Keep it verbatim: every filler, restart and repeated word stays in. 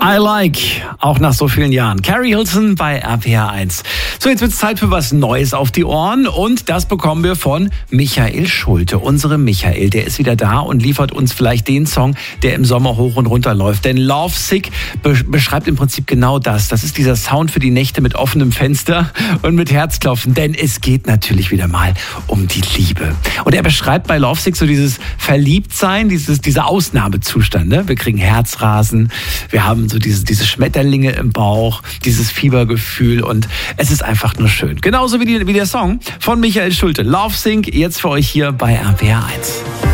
I like, auch nach so vielen Jahren. Carrie Hilson bei R P R eins. So, jetzt wird es Zeit für was Neues auf die Ohren und das bekommen wir von Michael Schulte. Unsere Michael, der ist wieder da und liefert uns vielleicht den Song, der im Sommer hoch und runter läuft. Denn Love Sick be- beschreibt im Prinzip genau das. Das ist dieser Sound für die Nächte mit offenem Fenster und mit Herzklopfen. Denn es geht natürlich wieder mal um die Liebe. Und er beschreibt bei Love Sick so dieses Verliebtsein, dieses, dieser Ausnahmezustand. Ne? Wir kriegen Herzrasen, wir haben so diese, diese Schmetterlinge im Bauch, dieses Fiebergefühl und es ist einfach nur schön. Genauso wie, die, wie der Song von Michael Schulte. Love Sick, jetzt für euch hier bei R P R eins.